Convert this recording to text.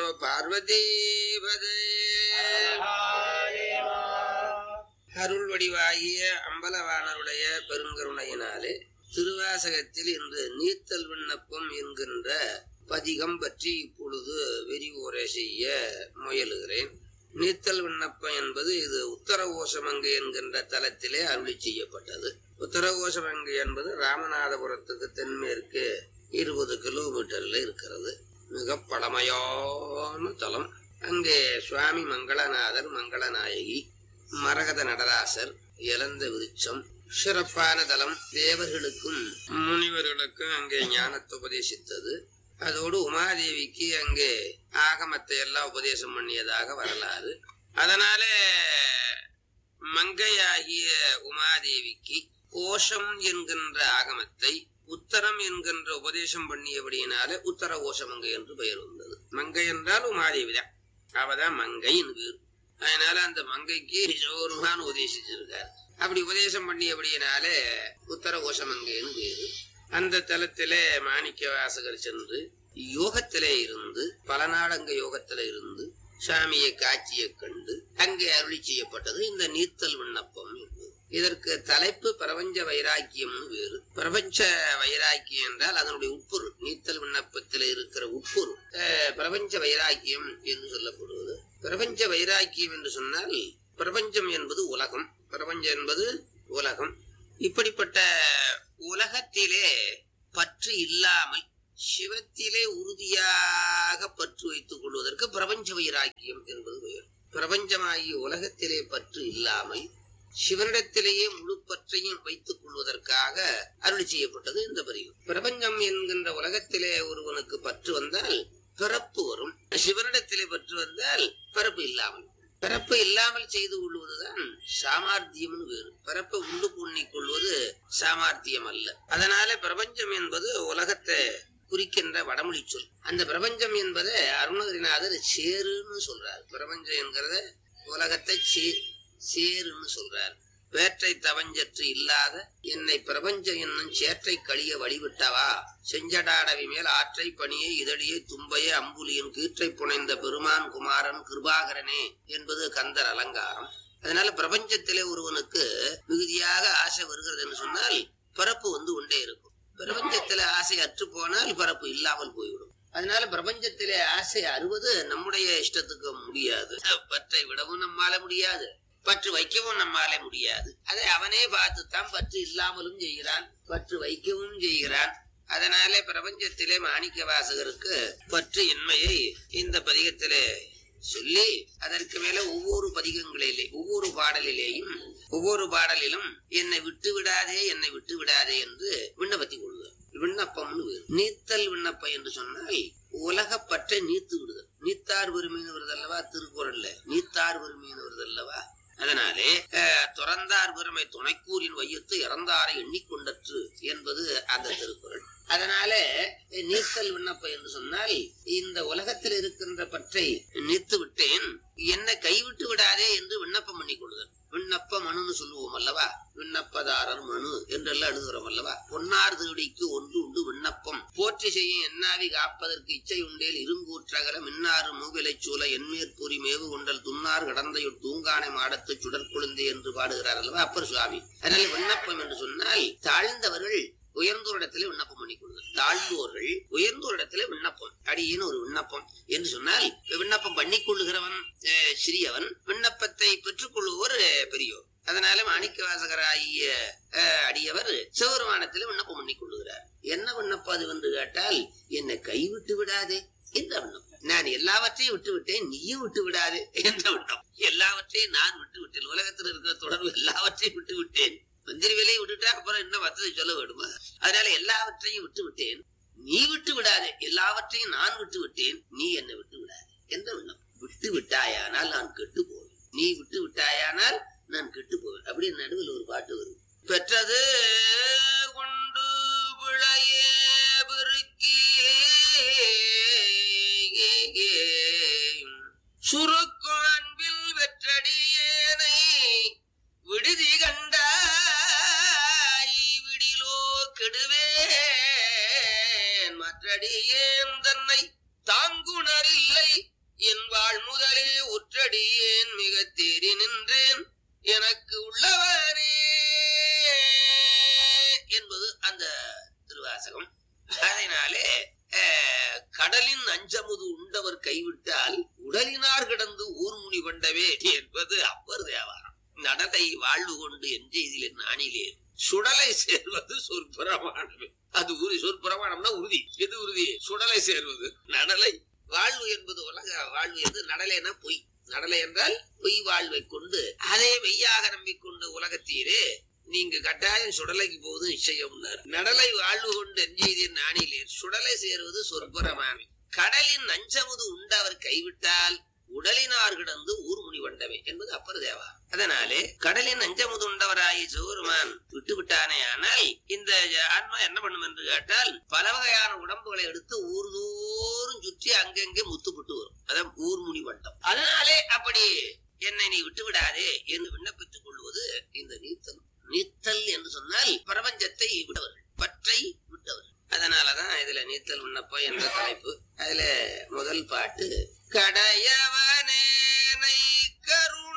நம பார்வதீபதே. அருள் வடிவாகிய அம்பலவானருடைய பெருங்கருணையினாலே திருவாசகத்தில் இன்று நீத்தல் விண்ணப்பம் என்கின்ற பதிகம் பற்றி இப்பொழுது விரிவுரை செய்ய முயலுகிறேன். நீத்தல் விண்ணப்பம் என்பது இது உத்தரகோசமங்கை என்கின்ற தலத்திலே அருளி செய்யப்பட்டது. உத்தரகோசமங்கை என்பது ராமநாதபுரத்துக்கு தென்மேற்கு 20 கிலோமீட்டர்ல இருக்கிறது. மிக பழமையான தலம். அங்கே சுவாமி மங்களநாதர், மங்களநாயகி, மரகத நடராசர், இளந்த விருட்சம், சிறப்பான தலம். தேவர்களுக்கும் முனிவர்களுக்கும் அங்கே ஞானத்தை உபதேசித்தது. அதோடு உமாதேவிக்கு அங்கே ஆகமத்தை எல்லாம் உபதேசம் பண்ணியதாக வரலாறு. அதனால மங்கையாகிய உமாதேவிக்கு கோஷம் என்கின்ற ஆகமத்தை உத்தரம் என்கின்ற உபதேசம் பண்ணியபடியினால உத்தர கோஷமங்கை என்று பெயர் வந்தது. மங்கை என்றால் உமாதேவி தான், அவதான் மங்கைன்னு பேர். அதனால அந்த மங்கைக்கு ஜோருமான் உபதேசிச்சிருக்கார். அப்படி உபதேசம் பண்ணியபடியினாலே உத்தர கோஷமங்கைன்னு பேரு. அந்த தலத்திலே மாணிக்க வாசகர் சென்று யோகத்திலே இருந்து பல நாள் அங்க யோகத்தில இருந்து சாமியை காட்சியை கண்டு அங்கே அருளி செய்யப்பட்டது இந்த நீத்தல் விண்ணப்பம் என்பது. இதற்கு தலைப்பு பிரபஞ்ச வைராக்கியம்னு வேறு. பிரபஞ்ச வைராக்கியம் என்றால் அதனுடைய உட்பொருள், நீத்தல் விண்ணப்பத்தில் இருக்கிற உட்பொருள் பிரபஞ்ச வைராக்கியம் என்று சொல்லப்படுவது. பிரபஞ்ச வைராக்கியம் என்று சொன்னால் பிரபஞ்சம் என்பது உலகம், பிரபஞ்சம் என்பது உலகம். இப்படிப்பட்ட உலகத்திலே பற்று இல்லாமல் சிவத்திலே உறுதியாக பற்று வைத்துக் கொள்வதற்கு பிரபஞ்ச வைராக்கியம் என்பது பெயர். பிரபஞ்சமாகிய உலகத்திலே பற்று இல்லாமல் சிவனிடத்திலேயே முழு பற்றையும் வைத்துக் கொள்வதற்காக அருளி செய்யப்பட்டது இந்த பதிவு. பிரபஞ்சம் என்கின்ற உலகத்திலே ஒருவனுக்கு பற்று வந்தால் பிறப்பு வரும், சிவனிடத்திலே பற்று வந்தால் பிறப்பு இல்லாமல். பிறப்பு இல்லாமல் செய்து கொள்வதுதான் சாமர்த்தியம் வேறு. பிறப்பை உண்டு பண்ணிக் கொள்வது சாமர்த்தியம் அல்ல. அதனால பிரபஞ்சம் என்பது உலகத்தை குறிக்கின்ற வடமொழி சொல். அந்த பிரபஞ்சம் என்பதை அருணகிரிநாதர் சேருன்னு சொல்றார். பிரபஞ்சம் என்கிறத உலகத்தை சேருன்னு சொல்றார். வேற்றை தவஞ்சற்று இல்லாத என்னை பிரபஞ்சம் என்னும் சேற்றை கழிய வழிவிட்டவா, செஞ்சடாடவி மேல் ஆற்றை பணியை இதழியை தும்பையை அம்புலியின் கீற்றை புனைந்த பெருமான் குமாரன் கிருபாகரனே என்பது கந்தர் அலங்காரம். அதனால பிரபஞ்சத்திலே ஒருவனுக்கு மிகுதியாக ஆசை வருகிறது என்று சொன்னால் பிறப்பு வந்து கொண்டே இருக்கும். பிரபஞ்சத்திலே ஆசை அற்று போனால் பிறப்பு இல்லாமல் போய்விடும். அதனால பிரபஞ்சத்திலே ஆசை அறுவது நம்முடைய இஷ்டத்துக்கு முடியாது. பற்றை விடவும் நம்மால முடியாது, பற்று வைக்கவும் நம்மால முடியாது. அதை அவனே பார்த்துத்தான் பற்று இல்லாமலும் செய்கிறான், பற்று வைக்கவும் செய்கிறான். அதனால பிரபஞ்சத்திலே மாணிக்க வாசகருக்கு பற்று இன்மையை இந்த பதிகத்திலே சொல்லி அதற்கு மேல ஒவ்வொரு பதிகங்களிலே ஒவ்வொரு பாடலிலும் என்னை விட்டு விடாதே, என்னை விட்டு விடாதே என்று விண்ணப்பத்தி கொள்ளுதல். விண்ணப்பம்னு நீத்தல் விண்ணப்பம் என்று சொன்னால் உலக பற்றை நீத்து விடுதல். நீத்தார் பெருமைன்னு வருது அல்லவா திருக்குறள்ல, நீத்தார் பெருமைன்னு வருது அல்லவா. அதனாலே துறந்தார் பெருமை துணைக்கூறின் வையத்து இறந்தாரை எண்ணிக்கொண்டற்று என்பது அந்த திருக்குறள். அதனால நீத்தல் விண்ணப்பம் என்று சொன்னால் இந்த உலகத்தில் இருக்கின்ற பற்றை நீத்து விட்டேன், என்னை கைவிட்டு விடாதே என்று விண்ணப்பம் பண்ணி கொள்ளுதல். விண்ணப்ப மனுன்னு சொல்லுவோம் அல்லவா, விண்ணப்பதாரர் மனு என்றெல்லாம் எழுதுகிறோம் அல்லவா. பொன்னார் திருடிக்கு ஒன்று உண்டு விண்ணப்பம் போற்றி செய்யும் என்னாவி காப்பதற்கு இச்சை உண்டேல் இருங்கூற்றகல மின்னாறு மூவிலை சூழ என்மேற்பூரி மேவு கொண்டல் துன்னார் கடந்தையுள் தூங்கானை மாடத்து சுடர் குழந்தை என்று பாடுகிறார் அல்லவா அப்பர் சுவாமி. அதனால விண்ணப்பம் என்று சொன்னால் தாழ்ந்தவர்கள் உயர்ந்தோரிடத்திலே விண்ணப்பம் பண்ணி கொள்ளுதல், தாழ்ந்தோர்கள் உயர்ந்தோரிடத்திலே விண்ணப்பம். அடியேன்னு ஒரு விண்ணப்பம் என்று சொன்னால் விண்ணப்பம் பண்ணி கொள்ளுகிறவன் சிறியவன், விண்ணப்பத்தை பெற்றுக் கொள்ளுவோர் பெரியோர். அதனால மாணிக்க வாசகராகிய அடியவர் சிவபெருமானத்திலே விண்ணப்பம் பண்ணி கொள்ளுகிறார். என்ன விண்ணப்பம் அது என்று கேட்டால், என்னை கைவிட்டு விடாதே என்ற விண்ணப்பம். நான் எல்லாவற்றையும் விட்டு விட்டேன், நீயும் விட்டு விடாதே என்ற விண்ணப்பம். எல்லாவற்றையும் நான் விட்டு விட்டேன், உலகத்தில் இருக்கிற தொடர்பு எல்லாவற்றையும் விட்டு விட்டேன். மந்திரி வேலையை விட்டுட்டா அப்புறம் என்ன வசதி சொல்ல வேண்டுமா. அதனால எல்லாவற்றையும் விட்டு விட்டேன், நீ விட்டு விடாதே. எல்லாவற்றையும் நான் விட்டு விட்டேன், நீ என்னை விட்டு விடாதே என்ற விண்ணப்பம். விட்டு விட்டாயானால் நான் கெட்டு போவேன், நீ விட்டு விட்டாயானால் நான் கெட்டு போவேன். அப்படி நடுவில் ஒரு பாட்டு வரும். பெற்றது கொண்டு விளையே பெருக்கி சுருக்கும் அன்பில் வெற்றடியேனை விடுதி கண்டாய் விடிலோ கெடுவேன் மற்றடியேன் தன்னை தாங்குணரில்லை என் வாழ் முதலே உற்றடியேன் மிக தேறி நின்றேன் எனக்கு உள்ளவனே என்பது அந்த திருவாசகம். அதனாலே கடலின் அஞ்சமுது உண்டவர் கைவிட்டால் உடலினார் கிடந்து ஊர்முனி கொண்டவே என்பது அப்பர் தேவாரம். நடலை வாழ்வு கொண்டு எஞ்செய்திலே நாணிலே சுடலை சேர்வது சொற்பிரமாணமே. அது உறுதி. சொற்பிரமாணம்னா உறுதி. எது உறுதி? சுடலை சேர்வது. நடலை வாழ்வு என்பது உலக வாழ்வு எது? நடலைனா பொய். நடலை என்றால் பொய் வாழ்வை கொண்டு அதே மெய்யாக நம்பிக்கொண்டு உலகத்தீரே நீங்க கட்டாயம் சுடலைக்கு போவது நிச்சயம். நடலை வாழ்வு கொண்டு எஞ்செய்தின் நாணிலேர் சுடலை சேருவது சொற்பரமானே. கடலின் அஞ்சமுது உண்டவர் கைவிட்டால் உடலினார் கிடந்து ஊர்முனி வண்டவே என்பது அப்பர் தேவா. அதனாலே கடலின் அஞ்சமுது உண்டவராயி சிவபெருமான் விட்டு விட்டானே. ஆனால் இந்த ஆன்மா என்ன பண்ணும் என்று கேட்டால் பல வகையான உடம்புகளை எடுத்து ஊர்தோறும் சுற்றி அங்கங்கே முத்துப்பட்டு வரும். அதான் ஊர்முனி வண்டம். அதனாலே அப்படி என்னை நீ விட்டு விடாதே என்று விண்ணப்பித்துக் கொள்வது இந்த நீத்தல். நீத்தல் என்று சொன்னால் பிரபஞ்சத்தை விட்டவர்கள், பற்றை விட்டவர்கள். அதனாலதான் இதுல நீத்தல் விண்ணப்பம் என்ற தலைப்பு. அதுல முதல் பாட்டு கடையவனே கருண